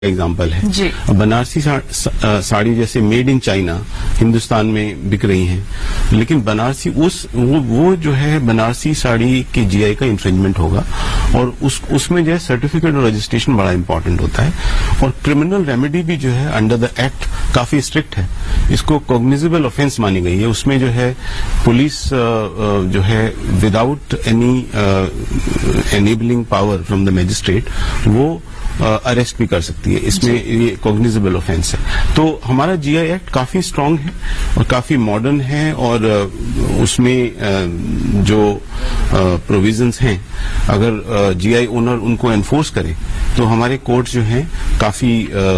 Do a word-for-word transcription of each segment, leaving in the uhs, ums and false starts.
Example है। बनारसी सा, सा, साड़ी जैसे मेड इन चाइना हिंदुस्तान में बिक रही हैं, लेकिन बनारसी उस वो, वो जो है बनारसी साड़ी के जीआई का इंफ्रिंजमेंट होगा और उस उसमें जो है सर्टिफिकेट और रजिस्ट्रेशन बड़ा इंपॉर्टेंट होता है। और क्रिमिनल रेमेडी भी जो है अंडर द एक्ट काफी स्ट्रिक्ट है, इसको कॉग्निजेबल ऑफेंस मानी गई है। उसमें जो है पुलिस जो है without any enabling power from the magistrate वो अरेस्ट uh, भी कर सकती है। इसमें ये कॉग्निजेबल ऑफेंस है। तो हमारा जीआई एक्ट काफी स्ट्रांग है और काफी मॉडर्न है और uh, उसमें uh, जो प्रोविजंस uh, हैं, अगर जीआई uh, ओनर उनको एनफोर्स करे तो हमारे कोर्ट जो हैं काफी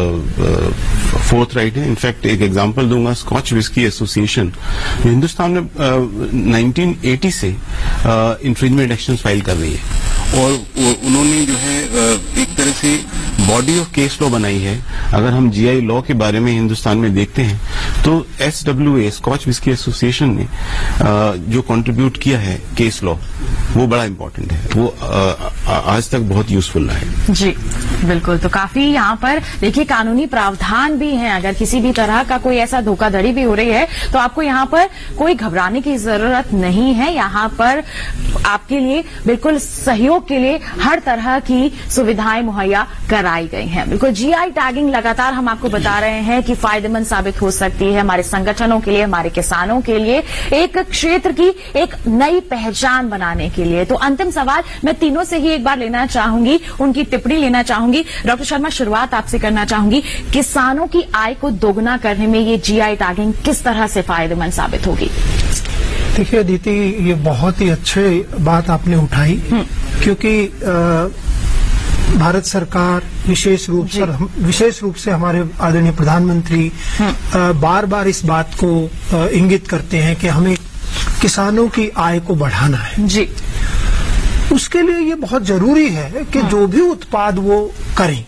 फोर्थ राइट है। इनफैक्ट एक एग्जांपल दूंगा, स्कॉच विस्की एसोसिएशन जो हिंदुस्तान में नाइनटीन एटी से इंफ्रिंजमेंट एक्शन फाइल कर रही है और उन्होंने जो है uh, एक तरह से बॉडी ऑफ केस लॉ बनाई है। अगर हम जीआई लॉ के बारे में हिंदुस्तान में देखते हैं तो S W A scotch whisky association ने आ, जो कंट्रीब्यूट किया है केस लॉ वो बड़ा इम्पोर्टेंट है, वो आ, आज तक बहुत यूजफुल रहा है। जी बिल्कुल। तो काफी यहाँ पर देखिए कानूनी प्रावधान भी हैं। अगर किसी भी तरह का कोई ऐसा धोखाधड़ी भी हो रही है तो आपको यहाँ पर कोई घबराने की जरूरत नहीं है। यहाँ पर आपके लिए बिल्कुल सहयोग के लिए हर तरह की सुविधाएं मुहैया कराई गई हैं। बिल्कुल जीआई टैगिंग लगातार हम आपको बता रहे हैं कि फायदेमंद साबित हो सकती है हमारे संगठनों के लिए, हमारे किसानों के लिए, एक क्षेत्र की एक नई पहचान बनाने के लिए। तो अंतिम सवाल मैं तीनों से ही एक बार लेना चाहूंगी, उनकी टिप्पणी लेना चाहूंगी। डॉक्टर शर्मा, शुरुआत आपसे करना चाहूंगी। किसानों की आय को दोगुना करने में ये जीआई टैगिंग किस तरह से फायदेमंद साबित होगी? देखिए अदिति, ये बहुत ही अच्छी बात आपने उठाई, क्योंकि आ, भारत सरकार विशेष रूप से विशेष रूप से हमारे आदरणीय प्रधानमंत्री बार बार इस बात को इंगित करते हैं कि हमें किसानों की आय को बढ़ाना है। जी, उसके लिए ये बहुत जरूरी है कि जो भी उत्पाद वो करें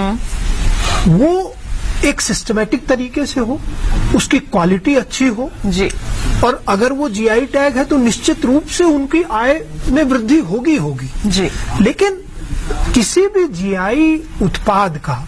वो एक सिस्टमैटिक तरीके से हो, उसकी क्वालिटी अच्छी हो। जी, और अगर वो जीआई टैग है तो निश्चित रूप से उनकी आय में वृद्धि होगी होगी। जी, लेकिन किसी भी जीआई उत्पाद का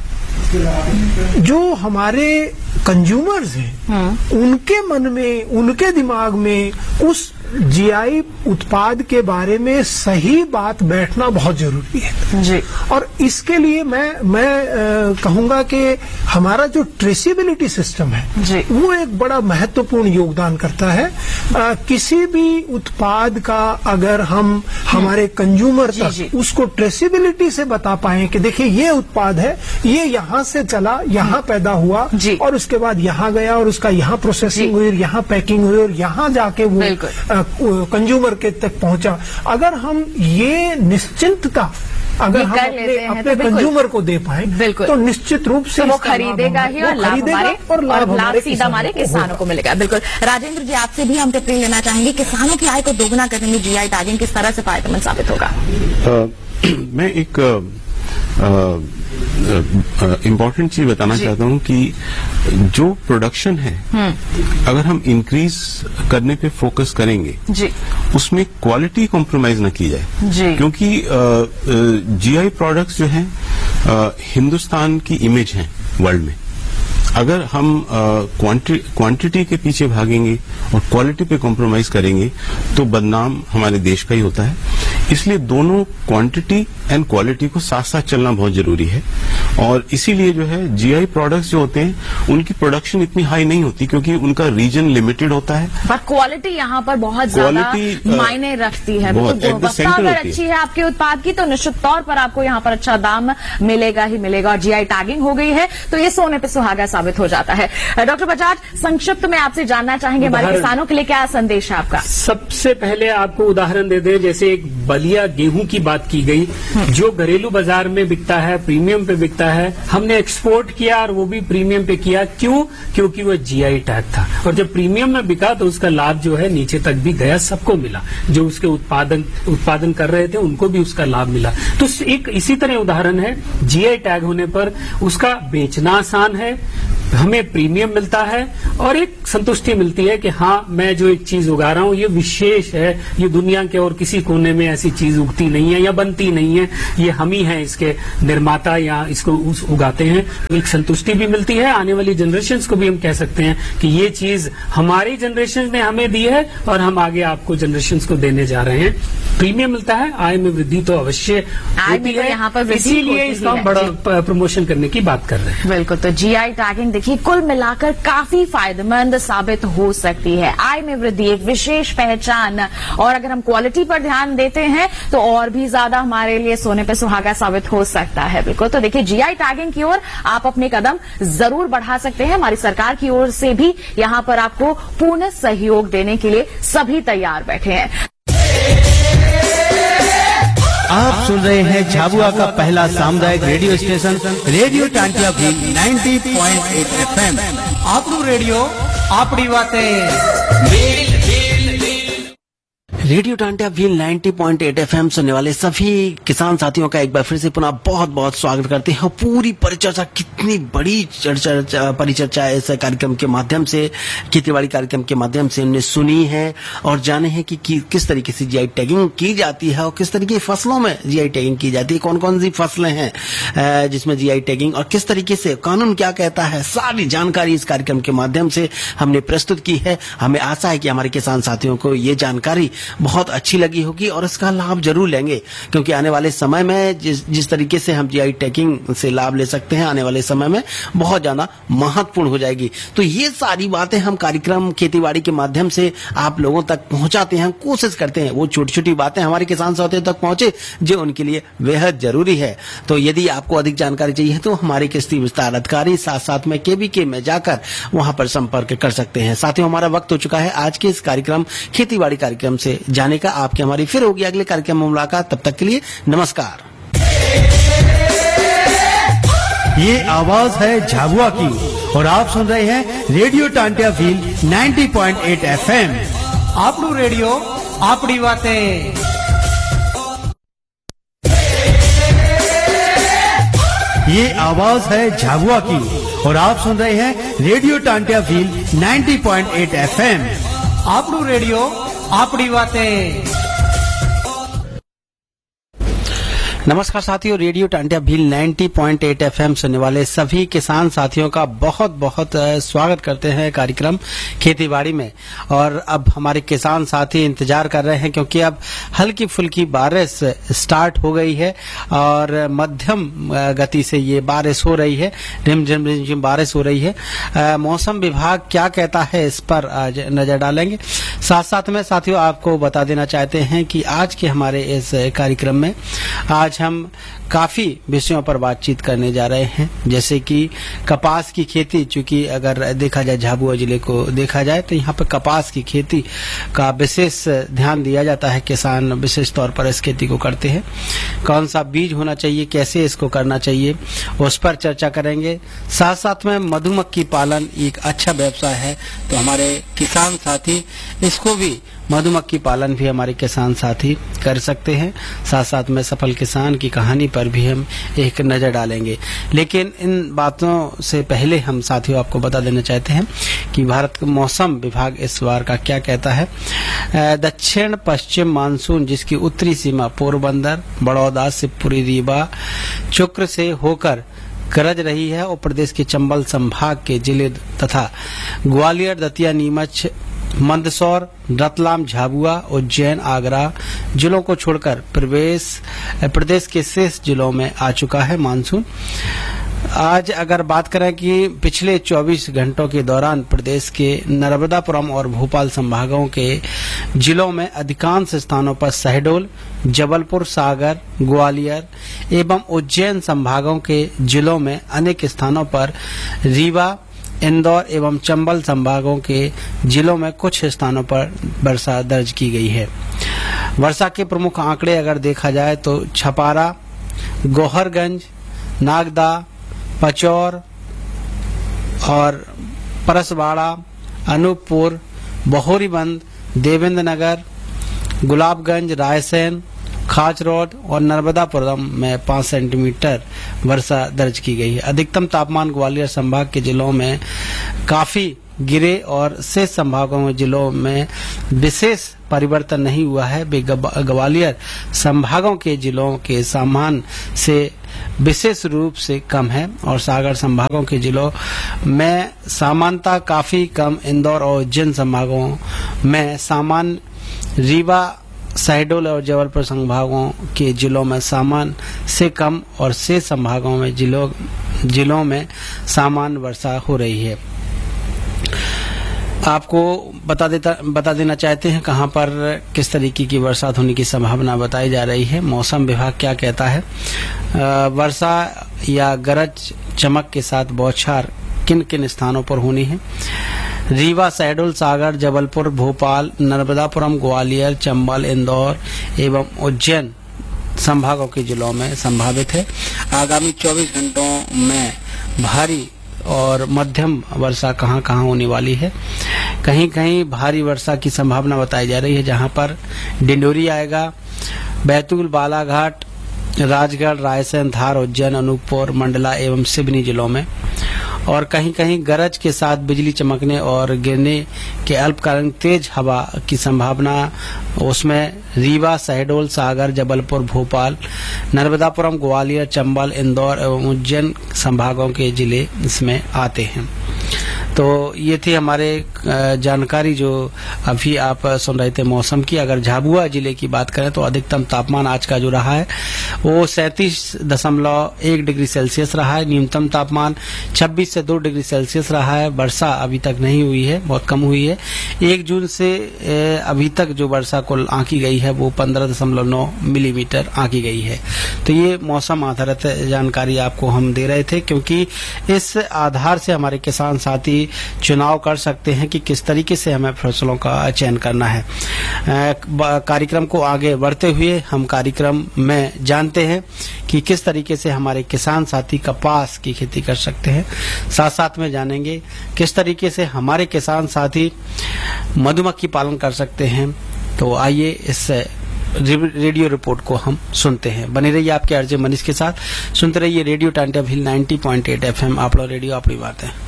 जो हमारे कंज्यूमर्स हैं उनके मन में, उनके दिमाग में उस जीआई उत्पाद के बारे में सही बात बैठना बहुत जरूरी है। जी, और इसके लिए मैं मैं कहूंगा कि हमारा जो ट्रेसिबिलिटी सिस्टम है जी, वो एक बड़ा महत्वपूर्ण योगदान करता है। आ, किसी भी उत्पाद का अगर हम हमारे कंज्यूमर तक जी, उसको ट्रेसिबिलिटी से बता पाए कि देखिए ये उत्पाद है, ये यहाँ से चला, यहाँ पैदा हुआ और उसके बाद यहाँ गया और उसका यहाँ प्रोसेसिंग हुई, यहाँ पैकिंग हुई और यहाँ जाके वो कंज्यूमर के तक पहुंचा। अगर हम ये निश्चिंतता अगर हम अपने, अपने तो कंज्यूमर को दे पाए तो निश्चित रूप से तो वो खरीदेगा ही और लाभ हमारे और लाभ हमारे सीधा हमारे किसानों को मिलेगा। बिल्कुल। राजेंद्र जी, आपसे भी हम टिप्पणी लेना चाहेंगे, किसानों की आय को दोगुना करने में जीआई टैगिंग किस तरह से फायदेमंद साबित होगा? मैं एक इम्पोर्टेंट चीज बताना चाहता हूं कि जो प्रोडक्शन है अगर हम इंक्रीज करने पे फोकस करेंगे जी, उसमें क्वालिटी कॉम्प्रोमाइज न की जाए जी, क्योंकि जीआई प्रोडक्ट्स जो हैं हिंदुस्तान की इमेज है वर्ल्ड में। अगर हम क्वांटिटी के पीछे भागेंगे और क्वालिटी पे कॉम्प्रोमाइज करेंगे तो बदनाम हमारे देश का ही होता है। इसलिए दोनों क्वांटिटी एंड क्वालिटी को साथ साथ चलना बहुत जरूरी है। और इसीलिए जो है जीआई प्रोडक्ट्स जो होते हैं उनकी प्रोडक्शन इतनी हाई नहीं होती क्योंकि उनका रीजन लिमिटेड होता है, पर क्वालिटी यहाँ पर बहुत ज्यादा मायने रखती है। गुणवत्ता अगर अच्छी है आपके उत्पाद की तो निश्चित तौर पर आपको यहाँ पर अच्छा दाम मिलेगा ही मिलेगा। और जीआई टैगिंग हो गई है तो ये सोने पे सुहागा साबित हो जाता है। डॉक्टर बजाज, संक्षिप्त में आपसे जानना चाहेंगे हमारे किसानों के लिए क्या संदेश है आपका? सबसे पहले आपको उदाहरण दे दें, जैसे एक बलिया गेहूं की बात की गई जो घरेलू बाजार में बिकता है, प्रीमियम पे बिकता है, हमने एक्सपोर्ट किया और वो भी प्रीमियम पे किया। क्यों? क्योंकि वो जीआई टैग था और जब प्रीमियम में बिका तो उसका लाभ जो है नीचे तक भी गया, सबको मिला। जो उसके उत्पादन उत्पादन कर रहे थे उनको भी उसका लाभ मिला। तो एक इसी तरह उदाहरण है, जीआई टैग होने पर उसका बेचना आसान है, हमें प्रीमियम मिलता है और एक संतुष्टि मिलती है कि हाँ, मैं जो एक चीज उगा रहा हूँ ये विशेष है, ये दुनिया के और किसी कोने में ऐसी चीज उगती नहीं है या बनती नहीं है, ये हम ही हैं इसके निर्माता या इसको उस उगाते हैं। एक संतुष्टि भी मिलती है, आने वाली जनरेशन को भी हम कह सकते हैं कि ये चीज हमारी जनरेशन ने हमें दी है और हम आगे आपको जनरेशन को देने जा रहे हैं। प्रीमियम मिलता है, आय में वृद्धि तो अवश्य होती है, यहाँ पर इसीलिए इसका हम बड़ा प्रमोशन करने की बात कर रहे हैं। बिल्कुल, तो जीआई टैगिंग देखिए कुल मिलाकर काफी फायदेमंद साबित हो सकती है। आय में वृद्धि, एक विशेष पहचान, और अगर हम क्वालिटी पर ध्यान देते हैं तो और भी ज्यादा हमारे लिए सोने पे सुहागा साबित हो सकता है। बिल्कुल, तो देखिए जीआई टैगिंग की ओर आप अपने कदम जरूर बढ़ा सकते हैं। हमारी सरकार की ओर से भी यहाँ पर आपको पूर्ण सहयोग देने के लिए सभी तैयार बैठे हैं। आप सुन रहे हैं झाबुआ का पहला सामुदायिक रेडियो स्टेशन रेडियो टांटिया भी नब्बे पॉइंट आठ एफएम। आपनू रेडियो आपड़ी बातें। रेडियो टांटिया व्हील नब्बे पॉइंट आठ एफएम सुनने वाले सभी किसान साथियों का एक बार फिर से पुनः बहुत बहुत स्वागत करते हैं। पूरी परिचर्चा, कितनी बड़ी चर्चा परिचर्चा इस कार्यक्रम के माध्यम से, खेतीबाड़ी कार्यक्रम के माध्यम से हमने सुनी है और जाने हैं कि, कि किस तरीके से जीआई टैगिंग की जाती है और किस तरीके की फसलों में जीआई टैगिंग की जाती है, कौन कौन सी फसलें हैं जिसमें जीआई टैगिंग, और किस तरीके से कानून क्या कहता है, सारी जानकारी इस कार्यक्रम के माध्यम से हमने प्रस्तुत की है। हमें आशा है कि हमारे किसान साथियों को ये जानकारी बहुत अच्छी लगी होगी और इसका लाभ जरूर लेंगे, क्योंकि आने वाले समय में जिस जिस तरीके से हम जीआई टैगिंग से लाभ ले सकते हैं, आने वाले समय में बहुत ज्यादा महत्वपूर्ण हो जाएगी। तो ये सारी बातें हम कार्यक्रम खेतीबाड़ी के माध्यम से आप लोगों तक पहुंचाते हैं, कोशिश करते हैं वो छोटी छोटी बातें हमारे किसान साथियों तक पहुंचे जो उनके लिए बेहद जरूरी है। तो यदि आपको अधिक जानकारी चाहिए तो हमारे कृषि विस्तार अधिकारी साथ साथ में केबीके में जाकर वहां पर संपर्क कर सकते हैं। साथियों, हमारा वक्त हो चुका है आज के इस कार्यक्रम खेतीबाड़ी कार्यक्रम से जाने का। आपके हमारी फिर होगी अगले कार्यक्रम में मुलाकात, तब तक के लिए नमस्कार। ये आवाज है झाबुआ की और आप सुन रहे हैं रेडियो टांटिया व्हील नब्बे पॉइंट आठ एफएम। आपनू रेडियो आपड़ी बातें। ये आवाज है झाबुआ की और आप सुन रहे हैं रेडियो टांटिया व्हील नब्बे पॉइंट आठ एफएम। आपनू रेडियो आपड़ी बातें। नमस्कार साथियों, रेडियो टांटिया भील नब्बे पॉइंट आठ एफएम सुनने वाले सभी किसान साथियों का बहुत बहुत स्वागत करते हैं कार्यक्रम खेतीबाड़ी में। और अब हमारे किसान साथी इंतजार कर रहे हैं क्योंकि अब हल्की फुल्की बारिश स्टार्ट हो गई है और मध्यम गति से ये बारिश हो रही है, रिमझिम रिमझिम बारिश हो रही है। मौसम विभाग क्या कहता है इस पर आज नजर डालेंगे। साथ साथ में साथियों आपको बता देना चाहते हैं कि आज के हमारे इस कार्यक्रम में आज हम काफी विषयों पर बातचीत करने जा रहे हैं, जैसे कि कपास की खेती। चूंकि अगर देखा जाए झाबुआ जिले को देखा जाए तो यहाँ पर कपास की खेती का विशेष ध्यान दिया जाता है, किसान विशेष तौर पर इस खेती को करते हैं। कौन सा बीज होना चाहिए, कैसे इसको करना चाहिए, उस पर चर्चा करेंगे। साथ साथ में मधुमक्खी पालन एक अच्छा व्यवसाय है, तो हमारे किसान साथी इसको भी, मधुमक्खी पालन भी हमारे किसान साथी कर सकते हैं। साथ साथ में सफल किसान की कहानी पर भी हम एक नजर डालेंगे। लेकिन इन बातों से पहले हम साथियों आपको बता देना चाहते हैं कि भारत का मौसम विभाग इस बार का क्या कहता है। दक्षिण पश्चिम मानसून जिसकी उत्तरी सीमा पोरबंदर, बड़ौदा, शिवपुरी, रीवा, चुक्र से होकर गरज रही है और प्रदेश के चंबल संभाग के जिले तथा ग्वालियर, दतिया, नीमच, मंदसौर, रतलाम, झाबुआ, उज्जैन, आगरा जिलों को छोड़कर प्रवेश प्रदेश के शेष जिलों में आ चुका है मानसून। आज अगर बात करें कि पिछले चौबीस घंटों के दौरान प्रदेश के नर्मदापुरम और भोपाल संभागों के जिलों में अधिकांश स्थानों पर शहडोल, जबलपुर, सागर, ग्वालियर एवं उज्जैन संभागों के जिलों में अनेक स्थानों पर, रीवा, इंदौर एवं चंबल संभागों के जिलों में कुछ स्थानों पर वर्षा दर्ज की गई है। वर्षा के प्रमुख आंकड़े अगर देखा जाए तो छपारा, गोहरगंज, नागदा, पचौर और परसवाड़ा, अनूपपुर, बहोरीबंद, देवेंद्र नगर, गुलाबगंज, रायसेन, खाच रोड और नर्मदापुरम में पाँच सेंटीमीटर वर्षा दर्ज की गई है। अधिकतम तापमान ग्वालियर संभाग के जिलों में काफी गिरे और शेष संभागों में जिलों में विशेष परिवर्तन नहीं हुआ है। वे ग्वालियर संभागों के जिलों के सामान्य से विशेष रूप से कम है और सागर संभागों के जिलों में सामान्यता काफी कम। इंदौर और उज्जैन संभागों में सामान्य, रीवा, शहडोल और जबलपुर संभागों के जिलों में सामान्य से कम और शेष संभागों में जिलों जिलों में सामान्य वर्षा हो रही है। आपको बता देता बता देना चाहते हैं कहां पर किस तरीके की बरसात होने की संभावना बताई जा रही है। मौसम विभाग क्या कहता है, वर्षा या गरज चमक के साथ बौछार किन किन स्थानों पर होनी है। रीवा, शहडोल, सागर, जबलपुर, भोपाल, नर्मदापुरम, ग्वालियर, चंबल, इंदौर एवं उज्जैन संभागों के जिलों में संभावित है। आगामी चौबीस घंटों में भारी और मध्यम वर्षा कहां कहां होने वाली है। कहीं कहीं भारी वर्षा की संभावना बताई जा रही है, जहां पर डिंडोरी आएगा, बैतूल, बालाघाट, राजगढ़, रायसेन, धार, उज्जैन, अनूपपुर, मंडला एवं सिवनी जिलों में। और कहीं कहीं गरज के साथ बिजली चमकने और गिरने के अल्पकालीन तेज हवा की संभावना, उसमें रीवा, शहडोल, सागर, जबलपुर, भोपाल, नर्मदापुरम, ग्वालियर, चंबल, इंदौर एवं उज्जैन संभागों के जिले इसमें आते हैं। तो ये थी हमारे जानकारी जो अभी आप सुन रहे थे मौसम की। अगर झाबुआ जिले की बात करें तो अधिकतम तापमान आज का जो रहा है वो सैंतीस दशमलव एक डिग्री सेल्सियस रहा है। न्यूनतम तापमान छब्बीस से दो डिग्री सेल्सियस रहा है। वर्षा अभी तक नहीं हुई है, बहुत कम हुई है। एक जून से अभी तक जो वर्षा को आंकी गई है वो पंद्रह दशमलव नौ मिलीमीटर आंकी गई है। तो ये मौसम आधारित जानकारी आपको हम दे रहे थे, क्योंकि इस आधार से हमारे किसान साथी चुनाव कर सकते हैं कि किस तरीके से हमें फसलों का चयन करना है। कार्यक्रम को आगे बढ़ते हुए हम कार्यक्रम में जानते हैं कि किस तरीके से हमारे किसान साथी कपास की खेती कर सकते हैं। साथ साथ में जानेंगे किस तरीके से हमारे किसान साथी मधुमक्खी पालन कर सकते हैं। तो आइए इस रेडियो रिपोर्ट को हम सुनते हैं। बने रहिए आपके आरजे मनीष के साथ, सुनते रहिए रेडियो टांटिया भील नब्बे पॉइंट आठ एफएम। आप लोग रेडियो अपनी बात है।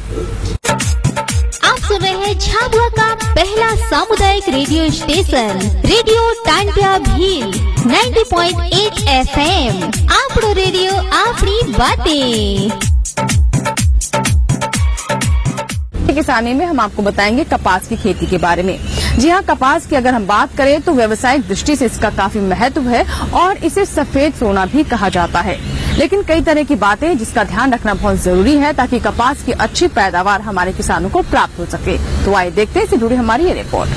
आप सुन रहे हैं झाबुआ का पहला सामुदायिक radio station radio Tantia Bhil नब्बे पॉइंट आठ एफएम। आपरो रेडियो अपनी बातें। किसानी में हम आपको बताएंगे कपास की खेती के बारे में। जी हाँ, कपास की अगर हम बात करें तो व्यावसायिक दृष्टि से इसका काफी महत्व है और इसे सफेद सोना भी कहा जाता है। लेकिन कई तरह की बातें जिसका ध्यान रखना बहुत जरूरी है ताकि कपास की अच्छी पैदावार हमारे किसानों को प्राप्त हो सके। तो आइए देखते हैं इससे जुड़ी हमारी ये रिपोर्ट।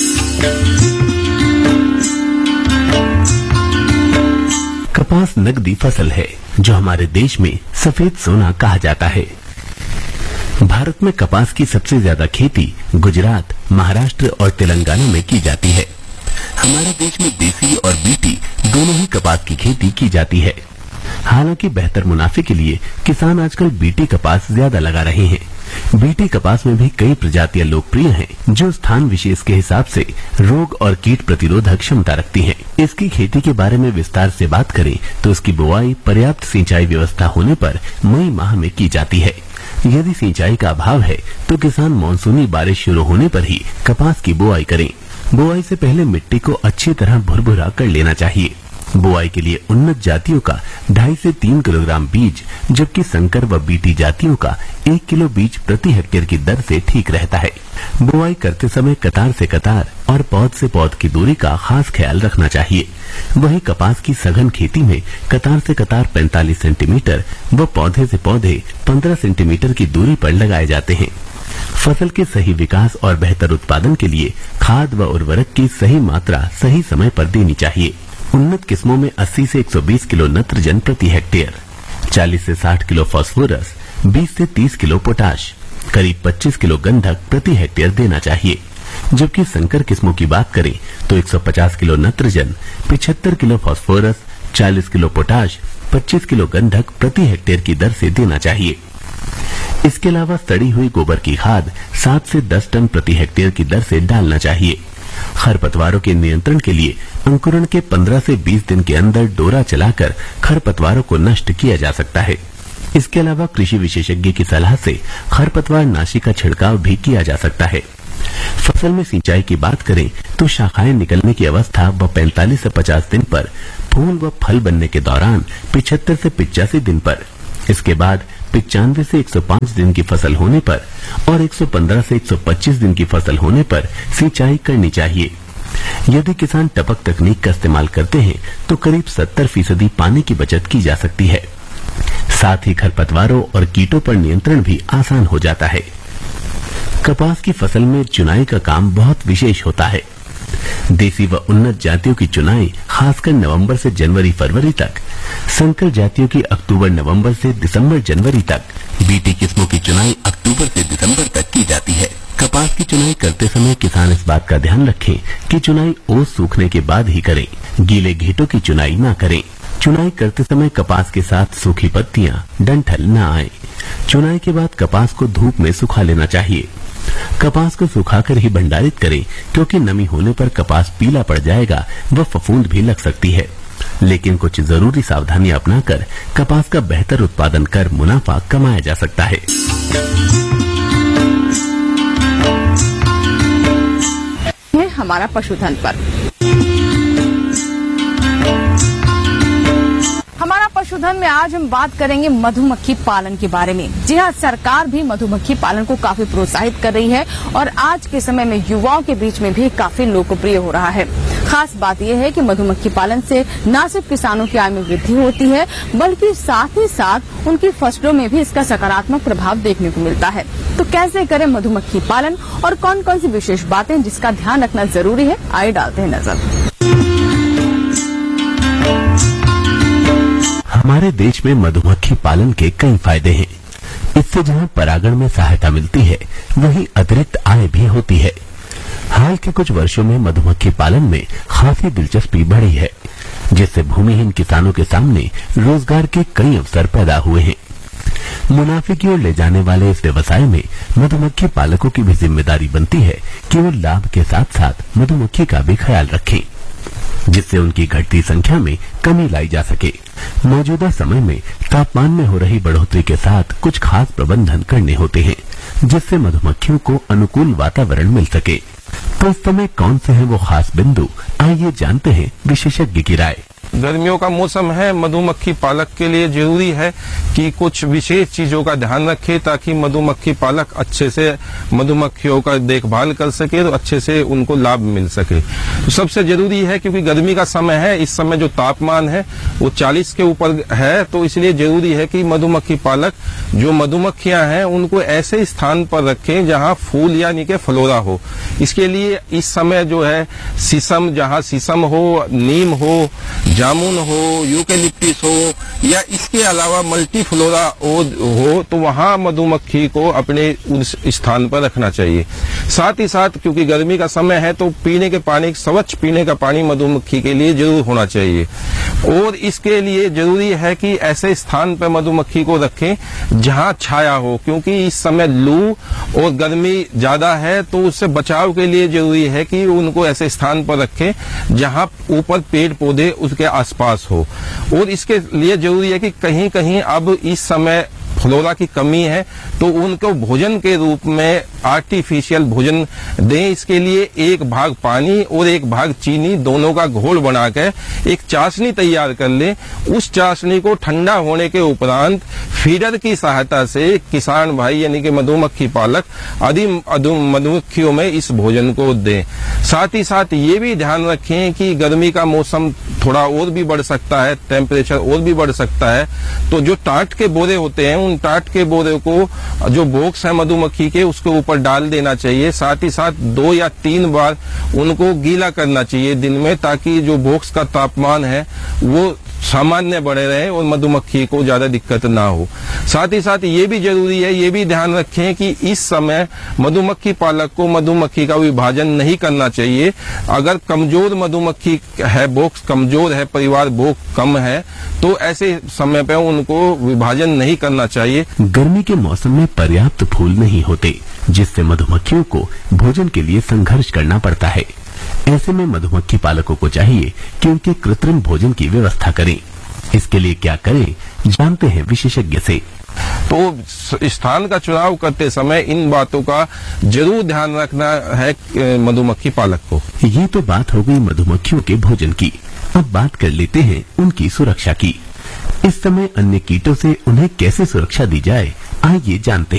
कपास नकदी फसल है जो हमारे देश में सफेद सोना कहा जाता है। भारत में कपास की सबसे ज्यादा खेती गुजरात, महाराष्ट्र और तेलंगाना में की जाती है। हमारे देश में देसी और बीटी दोनों ही कपास की खेती की जाती है। हालांकि बेहतर मुनाफे के लिए किसान आजकल बीटी कपास ज्यादा लगा रहे हैं। बीटी कपास में भी कई प्रजातियां लोकप्रिय हैं जो स्थान विशेष के हिसाब से रोग और कीट प्रतिरोधक क्षमता रखती हैं। इसकी खेती के बारे में विस्तार से बात करें तो इसकी बुआई पर्याप्त सिंचाई व्यवस्था होने पर मई माह में की जाती है। यदि सिंचाई का अभाव है तो किसान मानसूनी बारिश शुरू होने पर ही कपास की बुआई करें। बुआई से पहले मिट्टी को अच्छी तरह भुरभुरा कर लेना चाहिए। बुआई के लिए उन्नत जातियों का ढाई से तीन किलोग्राम बीज, जबकि संकर व बीटी जातियों का एक किलो बीज प्रति हेक्टेयर की दर से ठीक रहता है। बुआई करते समय कतार से कतार और पौध से पौध की दूरी का खास ख्याल रखना चाहिए। वहीं कपास की सघन खेती में कतार से कतार पैंतालीस सेंटीमीटर व पौधे से पौधे पंद्रह सेंटीमीटर की दूरी पर लगाए जाते हैं। फसल के सही विकास और बेहतर उत्पादन के लिए खाद व उर्वरक की सही मात्रा सही समय पर देनी चाहिए। उन्नत किस्मों में अस्सी से एक सौ बीस किलो नत्रजन प्रति हेक्टेयर, चालीस से साठ किलो फास्फोरस, बीस से तीस किलो पोटाश, करीब पच्चीस किलो गंधक प्रति हेक्टेयर देना चाहिए। जबकि संकर किस्मों की बात करें तो एक सौ पचास किलो नत्रजन, पचहत्तर किलो फास्फोरस, चालीस किलो पोटाश, पच्चीस किलो गंधक प्रति हेक्टेयर की दर से देना चाहिए। इसके अलावा सड़ी हुई गोबर की खाद सात से दस टन प्रति हेक्टेयर की दर से डालना चाहिए। खरपतवारों के नियंत्रण के लिए अंकुरण के पंद्रह से बीस दिन के अंदर डोरा चलाकर खरपतवारों को नष्ट किया जा सकता है। इसके अलावा कृषि विशेषज्ञ की सलाह से खरपतवार नाशी का छिड़काव भी किया जा सकता है। फसल में सिंचाई की बात करें तो शाखाएं निकलने की अवस्था व पैंतालीस से पचास दिन पर, फूल व फल बनने के दौरान पिछहत्तर से पिचासी दिन पर, इसके बाद पिचानवे से एक सौ पाँच दिन की फसल होने पर और एक सौ पंद्रह से एक सौ पच्चीस दिन की फसल होने पर सिंचाई करनी चाहिए। यदि किसान टपक तकनीक का इस्तेमाल करते हैं तो करीब सत्तर फीसदी पानी की बचत की जा सकती है। साथ ही खरपतवारों और कीटों पर नियंत्रण भी आसान हो जाता है। कपास की फसल में चुनाई का काम बहुत विशेष होता है। देसी व उन्नत जातियों की चुनाई खासकर नवंबर से जनवरी फरवरी तक, संकर जातियों की अक्टूबर नवंबर से दिसंबर जनवरी तक, बीटी किस्मों की चुनाई अक्टूबर से दिसंबर तक की जाती है। कपास की चुनाई करते समय किसान इस बात का ध्यान रखें कि चुनाई ओस सूखने के बाद ही करें, गीले घेटों की चुनाई न करें। चुनाई करते समय कपास के साथ सूखी पत्तियां, डंठल न आए। चुनाई के बाद कपास को धूप में सुखा लेना चाहिए। कपास को सुखाकर ही भंडारित करें, क्योंकि नमी होने पर कपास पीला पड़ जाएगा व फफूंद भी लग सकती है। लेकिन कुछ जरूरी सावधानी अपनाकर कपास का बेहतर उत्पादन कर मुनाफा कमाया जा सकता है। है हमारा पशुधन पर। हमारा पशुधन में आज हम बात करेंगे मधुमक्खी पालन के बारे में। जी हाँ, सरकार भी मधुमक्खी पालन को काफी प्रोत्साहित कर रही है और आज के समय में युवाओं के बीच में भी काफी लोकप्रिय हो रहा है। खास बात यह है कि मधुमक्खी पालन से न सिर्फ किसानों की आय में वृद्धि होती है, बल्कि साथ ही साथ उनकी फसलों में भी इसका सकारात्मक प्रभाव देखने को मिलता है। तो कैसे करें मधुमक्खी पालन और कौन कौन सी विशेष बातें जिसका ध्यान रखना जरूरी है, आइए डालते हैं नजर। हमारे देश में मधुमक्खी पालन के कई फायदे हैं। इससे जहां परागण में सहायता मिलती है, वहीं अतिरिक्त आय भी होती है। हाल के कुछ वर्षों में मधुमक्खी पालन में खासी दिलचस्पी बढ़ी है, जिससे भूमिहीन किसानों के सामने रोजगार के कई अवसर पैदा हुए हैं। मुनाफे की ओर ले जाने वाले इस व्यवसाय में मधुमक्खी पालकों की भी जिम्मेदारी बनती है कि वो लाभ के साथ साथ मधुमक्खी का भी ख्याल रखें, जिससे उनकी घटती संख्या में कमी लाई जा सके। मौजूदा समय में तापमान में हो रही बढ़ोतरी के साथ कुछ खास प्रबंधन करने होते हैं, जिससे मधुमक्खियों को अनुकूल वातावरण मिल सके। तो इस समय कौन से हैं वो खास बिंदु, आइए जानते हैं विशेषज्ञ की राय। गर्मियों का मौसम है, मधुमक्खी पालक के लिए जरूरी है कि कुछ विशेष चीजों का ध्यान रखे ताकि मधुमक्खी पालक अच्छे से मधुमक्खियों का देखभाल कर सके, तो अच्छे से उनको लाभ मिल सके। तो सबसे जरूरी है, क्योंकि गर्मी का समय है, इस समय जो तापमान है वो चालीस के ऊपर है, तो इसलिए जरूरी है कि मधुमक्खी पालक जो मधुमक्खियां हैं उनको ऐसे स्थान पर रखें जहां फूल यानी कि फ्लोरा हो। इसके लिए इस समय जो है शीशम, जहां शीशम हो, नीम हो, जामुन हो, यूकेलिप्टिस हो या इसके अलावा मल्टी फ्लोरा हो, तो वहां मधुमक्खी को अपने उस स्थान पर रखना चाहिए। साथ ही साथ क्योंकि गर्मी का समय है तो पीने के पानी, स्वच्छ पीने का पानी मधुमक्खी के लिए जरूर होना चाहिए। और इसके लिए जरूरी है कि ऐसे स्थान पर मधुमक्खी को रखें जहां छाया हो, क्योंकि इस समय लू और गर्मी ज्यादा है, तो उससे बचाव के लिए जरूरी है कि उनको ऐसे स्थान पर रखें जहां ऊपर पेड़ पौधे उसके आसपास हो। और इसके लिए जरूरी है कि कहीं कहीं अब इस समय फ्लोरा की कमी है, तो उनको भोजन के रूप में आर्टिफिशियल भोजन दें। इसके लिए एक भाग पानी और एक भाग चीनी दोनों का घोल बनाकर एक चाशनी तैयार कर लें। उस चाशनी को ठंडा होने के उपरांत फीडर की सहायता से किसान भाई यानी कि मधुमक्खी पालक आदि मधुमक्खियों में इस भोजन को दें। साथ ही साथ ये भी ध्यान रखें कि गर्मी का मौसम थोड़ा और भी बढ़ सकता है, टेम्परेचर और भी बढ़ सकता है, तो जो टाट के बोरे होते हैं उन टाट के बोरे को जो बॉक्स है मधुमक्खी के उसके ऊपर डाल देना चाहिए। साथ ही साथ दो या तीन बार उनको गीला करना चाहिए दिन में, ताकि जो बॉक्स का तापमान है वो सामान्य बने रहे और मधुमक्खी को ज्यादा दिक्कत ना हो। साथ ही साथ ये भी जरूरी है, ये भी ध्यान रखें कि इस समय मधुमक्खी पालक को मधुमक्खी का विभाजन नहीं करना चाहिए। अगर कमजोर मधुमक्खी है, बॉक्स कमजोर है, परिवार बॉक्स कम है, तो ऐसे समय पे उनको विभाजन नहीं करना चाहिए। गर्मी के मौसम में पर्याप्त फूल नहीं होते, जिससे मधुमक्खियों को भोजन के लिए संघर्ष करना पड़ता है। ऐसे में मधुमक्खी पालकों को चाहिए कि उनके कृत्रिम भोजन की व्यवस्था करें। इसके लिए क्या करें, जानते हैं विशेषज्ञ से। तो स्थान का चुनाव करते समय इन बातों का जरूर ध्यान रखना है मधुमक्खी पालक को। ये तो बात हो गई मधुमक्खियों के भोजन की। अब बात कर लेते हैं उनकी सुरक्षा की। इस समय अन्य कीटों से उन्हें कैसे सुरक्षा दी जाए, आइए जानते हैं।